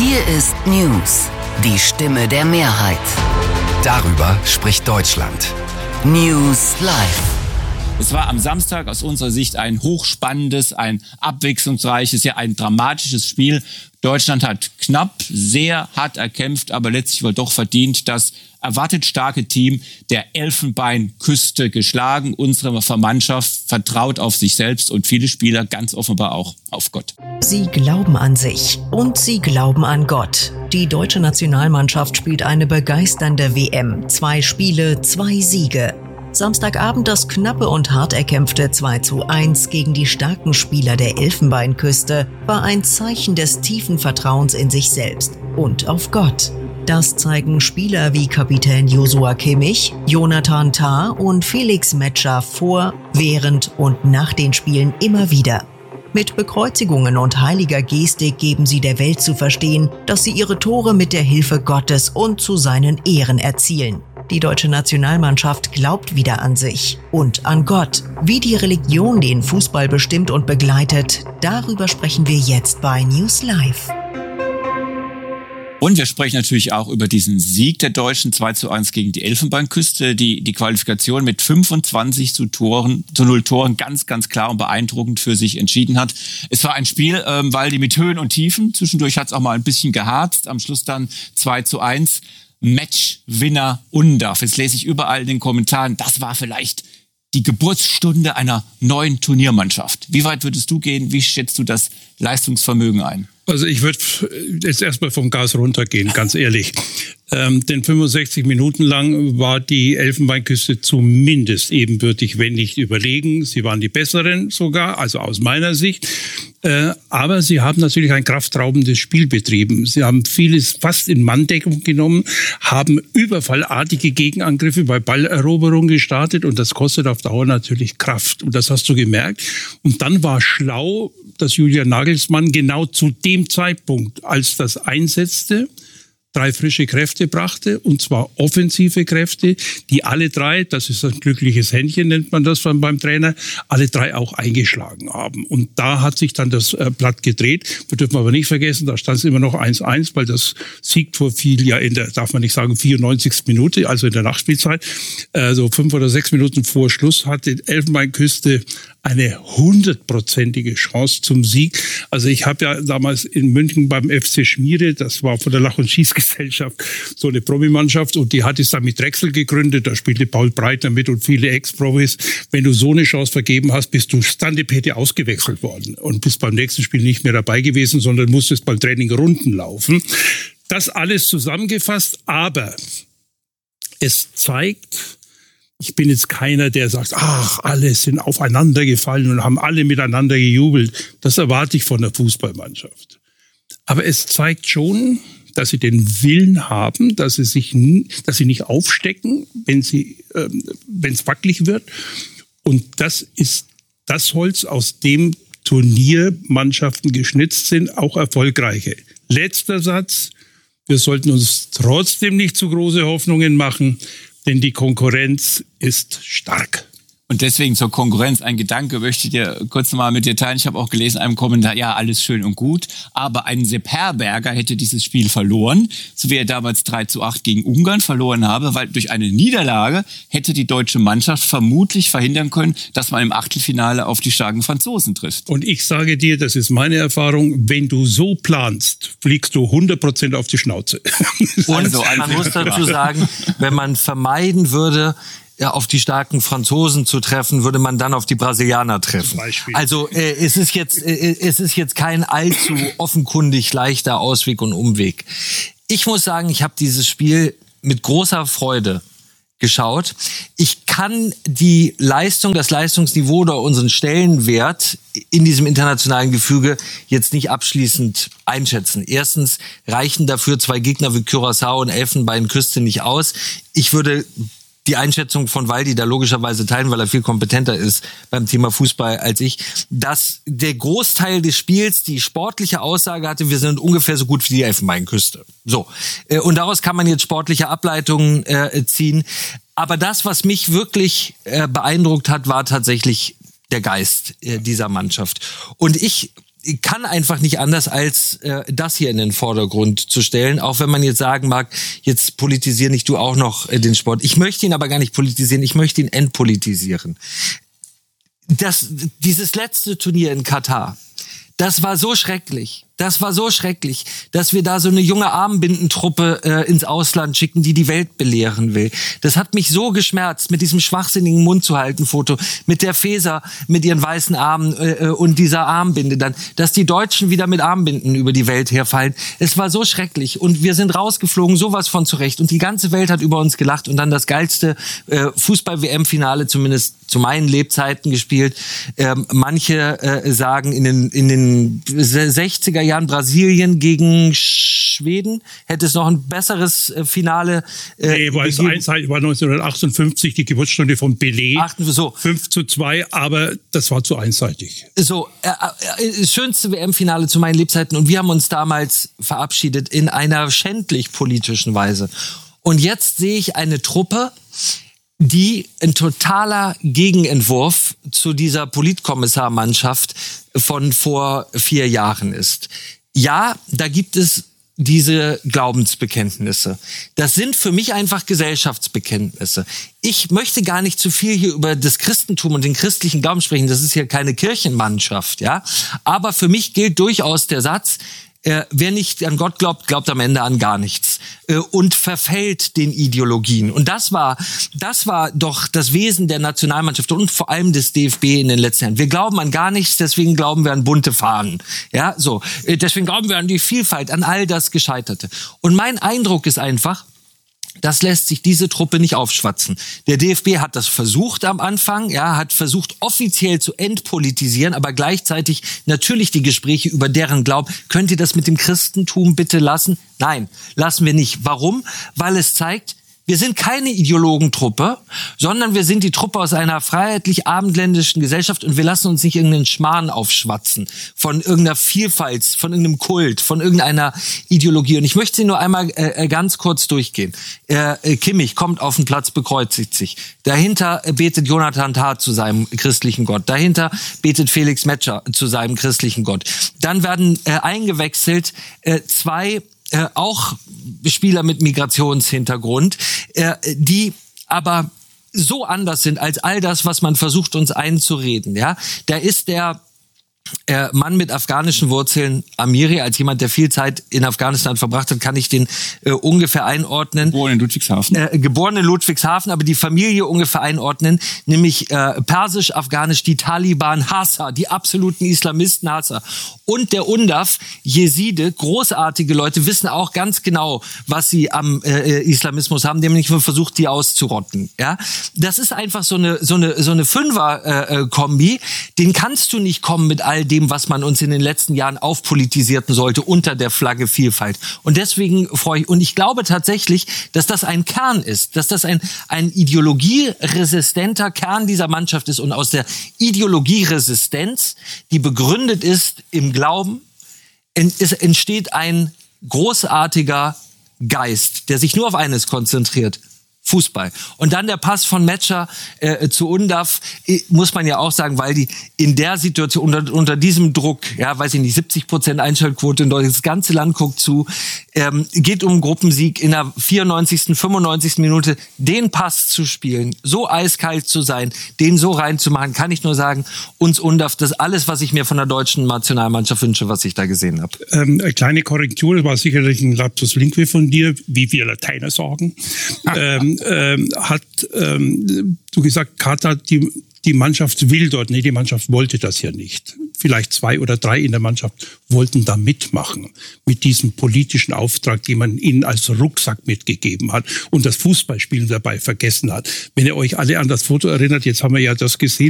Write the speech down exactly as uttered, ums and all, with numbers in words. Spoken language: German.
Hier ist News, die Stimme der Mehrheit. Darüber spricht Deutschland. News Live. Es war am Samstag aus unserer Sicht ein hochspannendes, ein abwechslungsreiches, ja ein dramatisches Spiel. Deutschland hat knapp, sehr hart erkämpft, aber letztlich wohl doch verdient das erwartet starke Team der Elfenbeinküste geschlagen. Unsere Mannschaft vertraut auf sich selbst und viele Spieler ganz offenbar auch auf Gott. Sie glauben an sich und sie glauben an Gott. Die deutsche Nationalmannschaft spielt eine begeisternde W M. Zwei Spiele, zwei Siege. Samstagabend das knappe und hart erkämpfte zwei zu eins gegen die starken Spieler der Elfenbeinküste war ein Zeichen des tiefen Vertrauens in sich selbst und auf Gott. Das zeigen Spieler wie Kapitän Joshua Kimmich, Jonathan Tah und Felix Metscher vor, während und nach den Spielen immer wieder. Mit Bekreuzigungen und heiliger Gestik geben sie der Welt zu verstehen, dass sie ihre Tore mit der Hilfe Gottes und zu seinen Ehren erzielen. Die deutsche Nationalmannschaft glaubt wieder an sich und an Gott. Wie die Religion den Fußball bestimmt und begleitet, darüber sprechen wir jetzt bei News Live. Und wir sprechen natürlich auch über diesen Sieg der Deutschen zwei zu eins gegen die Elfenbeinküste, die die Qualifikation mit fünfundzwanzig zu Toren, zu null Toren ganz, ganz klar und beeindruckend für sich entschieden hat. Es war ein Spiel, ähm, weil die mit Höhen und Tiefen, zwischendurch hat es auch mal ein bisschen geharzt, am Schluss dann zwei zu eins. Matchwinner Undav. Jetzt lese ich überall in den Kommentaren, das war vielleicht die Geburtsstunde einer neuen Turniermannschaft. Wie weit würdest du gehen? Wie schätzt du das Leistungsvermögen ein? Also ich würde jetzt erstmal vom Gas runtergehen, ganz ehrlich. Ähm, denn fünfundsechzig Minuten lang war die Elfenbeinküste zumindest ebenbürtig, wenn nicht überlegen. Sie waren die Besseren sogar, also aus meiner Sicht. Äh, aber sie haben natürlich ein kraftraubendes Spiel betrieben. Sie haben vieles fast in Manndeckung genommen, haben überfallartige Gegenangriffe bei Balleroberung gestartet und das kostet auf Dauer natürlich Kraft. Und das hast du gemerkt. Und dann war schlau, dass Julian Nagelsmann genau zu dem Zeitpunkt, als das einsetzte, drei frische Kräfte brachte, und zwar offensive Kräfte, die alle drei, das ist ein glückliches Händchen, nennt man das beim Trainer, alle drei auch eingeschlagen haben. Und da hat sich dann das Blatt gedreht. Wir dürfen aber nicht vergessen, da stand es immer noch eins eins, weil das Siegtor fiel ja in der, darf man nicht sagen, vierundneunzigsten Minute, also in der Nachspielzeit. Also fünf oder sechs Minuten vor Schluss hatte Elfenbeinküste eine hundertprozentige Chance zum Sieg. Also ich habe ja damals in München beim F C Schmiere, das war von der Lach- und Schießgesellschaft, so eine Promi-Mannschaft, und die hat es dann mit Drechsel gegründet, da spielte Paul Breitner mit und viele Ex-Profis. Wenn du so eine Chance vergeben hast, bist du Standepete ausgewechselt worden und bist beim nächsten Spiel nicht mehr dabei gewesen, sondern musstest beim Training Runden laufen. Das alles zusammengefasst, aber es zeigt, ich bin jetzt keiner, der sagt, ach, alle sind aufeinander gefallen und haben alle miteinander gejubelt. Das erwarte ich von der Fußballmannschaft. Aber es zeigt schon, dass sie den Willen haben, dass sie sich, dass sie nicht aufstecken, wenn sie, äh, wenn es wackelig wird. Und das ist das Holz, aus dem Turniermannschaften geschnitzt sind, auch erfolgreiche. Letzter Satz: Wir sollten uns trotzdem nicht zu große Hoffnungen machen, denn die Konkurrenz ist stark. Und deswegen zur Konkurrenz ein Gedanke möchte ich dir kurz mal mit dir teilen. Ich habe auch gelesen in einem Kommentar, ja, alles schön und gut, aber ein Sepp Herberger hätte dieses Spiel verloren, so wie er damals drei zu acht gegen Ungarn verloren habe, weil durch eine Niederlage hätte die deutsche Mannschaft vermutlich verhindern können, dass man im Achtelfinale auf die starken Franzosen trifft. Und ich sage dir, das ist meine Erfahrung, wenn du so planst, fliegst du hundert Prozent auf die Schnauze. Und also, man muss dazu sagen, wenn man vermeiden würde, ja, auf die starken Franzosen zu treffen, würde man dann auf die Brasilianer treffen. Also äh, es ist jetzt äh, es ist jetzt kein allzu offenkundig leichter Ausweg und Umweg. Ich muss sagen, ich habe dieses Spiel mit großer Freude geschaut. Ich kann die Leistung, das Leistungsniveau oder unseren Stellenwert in diesem internationalen Gefüge jetzt nicht abschließend einschätzen. Erstens reichen dafür zwei Gegner wie Curaçao und Elfenbeinküste nicht aus. Ich würde die Einschätzung von Waldi da logischerweise teilen, weil er viel kompetenter ist beim Thema Fußball als ich, dass der Großteil des Spiels die sportliche Aussage hatte, wir sind ungefähr so gut wie die Elfenbeinküste. So. Und daraus kann man jetzt sportliche Ableitungen äh, ziehen. Aber das, was mich wirklich äh, beeindruckt hat, war tatsächlich der Geist äh, dieser Mannschaft. Und ich kann einfach nicht anders, als äh, das hier in den Vordergrund zu stellen, auch wenn man jetzt sagen mag, jetzt politisiere nicht du auch noch äh, den Sport. Ich möchte ihn aber gar nicht politisieren, ich möchte ihn entpolitisieren. Das, dieses letzte Turnier in Katar, das war so schrecklich. Das war so schrecklich, dass wir da so eine junge Armbindentruppe äh, ins Ausland schicken, die die Welt belehren will. Das hat mich so geschmerzt, mit diesem schwachsinnigen Mund-zu-halten-Foto, mit der Feser, mit ihren weißen Armen äh, und dieser Armbinde dann, dass die Deutschen wieder mit Armbinden über die Welt herfallen. Es war so schrecklich und wir sind rausgeflogen, sowas von zurecht. Und die ganze Welt hat über uns gelacht und dann das geilste äh, Fußball-W M-Finale, zumindest zu meinen Lebzeiten gespielt. Ähm, manche äh, sagen in den, in den sechziger Jahren Brasilien gegen Schweden hätte es noch ein besseres äh, Finale äh, nee, war es einseitig, war neunzehnhundertachtundfünfzig die Geburtsstunde von Pelé, Achten, so. fünf zu zwei, aber das war zu einseitig. So, äh, äh, schönste W M-Finale zu meinen Lebzeiten und wir haben uns damals verabschiedet in einer schändlich politischen Weise. Und jetzt sehe ich eine Truppe, die ein totaler Gegenentwurf zu dieser Politkommissarmannschaft von vor vier Jahren ist. Ja, da gibt es diese Glaubensbekenntnisse. Das sind für mich einfach Gesellschaftsbekenntnisse. Ich möchte gar nicht zu viel hier über das Christentum und den christlichen Glauben sprechen. Das ist hier keine Kirchenmannschaft, ja. Aber für mich gilt durchaus der Satz, Äh, wer nicht an Gott glaubt, glaubt am Ende an gar nichts äh, und verfällt den Ideologien. Und das war, das war doch das Wesen der Nationalmannschaft und vor allem des D F B in den letzten Jahren. Wir glauben an gar nichts, deswegen glauben wir an bunte Fahnen. Ja, so. Äh, deswegen glauben wir an die Vielfalt, an all das Gescheiterte. Und mein Eindruck ist einfach, das lässt sich diese Truppe nicht aufschwatzen. Der D F B hat das versucht am Anfang, ja, hat versucht offiziell zu entpolitisieren, aber gleichzeitig natürlich die Gespräche über deren Glauben. Könnt ihr das mit dem Christentum bitte lassen? Nein, lassen wir nicht. Warum? Weil es zeigt, wir sind keine Ideologentruppe, sondern wir sind die Truppe aus einer freiheitlich-abendländischen Gesellschaft und wir lassen uns nicht irgendeinen Schmarrn aufschwatzen von irgendeiner Vielfalt, von irgendeinem Kult, von irgendeiner Ideologie. Und ich möchte sie nur einmal äh, ganz kurz durchgehen. Äh, Kimmich kommt auf den Platz, bekreuzigt sich. Dahinter betet Jonathan Tah zu seinem christlichen Gott. Dahinter betet Felix Metscher zu seinem christlichen Gott. Dann werden äh, eingewechselt äh, zwei Äh, auch Spieler mit Migrationshintergrund, äh, die aber so anders sind als all das, was man versucht, uns einzureden. Ja, da ist der äh, Mann mit afghanischen Wurzeln, Amiri, als jemand, der viel Zeit in Afghanistan verbracht hat, kann ich den äh, ungefähr einordnen. Geboren in Ludwigshafen. Äh, geboren in Ludwigshafen, aber die Familie ungefähr einordnen, nämlich äh, persisch-afghanisch, die Taliban Hasser, die absoluten Islamisten Hasser. Und der Undaf, Jeside, großartige Leute, wissen auch ganz genau, was sie am äh, Islamismus haben, nämlich versucht, die auszurotten. Ja, das ist einfach so eine so eine so eine Fünfer-Kombi. Äh, Den kannst du nicht kommen mit all dem, was man uns in den letzten Jahren aufpolitisierten sollte unter der Flagge Vielfalt. Und deswegen freue ich und ich glaube tatsächlich, dass das ein Kern ist, dass das ein ein ideologieresistenter Kern dieser Mannschaft ist und aus der Ideologieresistenz, die begründet ist im Glauben, es entsteht ein großartiger Geist, der sich nur auf eines konzentriert: Fußball. Und dann der Pass von Metscher äh, zu Undaf, äh, muss man ja auch sagen, weil die in der Situation, unter, unter diesem Druck, ja, weiß ich nicht, siebzig Prozent Einschaltquote in Deutschland, das ganze Land guckt zu, ähm, geht um Gruppensieg in der vierundneunzigsten, fünfundneunzigsten Minute, den Pass zu spielen, so eiskalt zu sein, den so reinzumachen, kann ich nur sagen, uns Undaf, das ist alles, was ich mir von der deutschen Nationalmannschaft wünsche, was ich da gesehen habe. Ähm, eine kleine Korrektur, das war sicherlich ein Lapsus Linguae von dir, wie wir Lateiner sagen. ähm, Ähm, hat ähm, du gesagt, Katar, die, die Mannschaft will dort, nee, die Mannschaft wollte das ja nicht. Vielleicht zwei oder drei in der Mannschaft wollten da mitmachen, mit diesem politischen Auftrag, den man ihnen als Rucksack mitgegeben hat und das Fußballspielen dabei vergessen hat. Wenn ihr euch alle an das Foto erinnert, jetzt haben wir ja das gesehen,